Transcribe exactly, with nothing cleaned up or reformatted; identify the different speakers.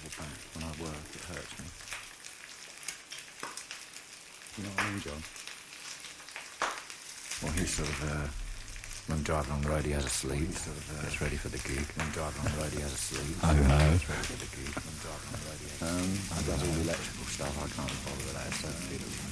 Speaker 1: the back when I work. It hurts me. You know what I mean, John? Well, he's sort of, uh, when driving on the road, he has a sleep. Sort of, uh, gets ready for the gig. When driving on the road, he has a sleep.
Speaker 2: Oh, no.
Speaker 1: Gets ready for the gig. When driving on the road, he has a sleep. Um, he does all the electrical stuff. I can't bother with that. It's so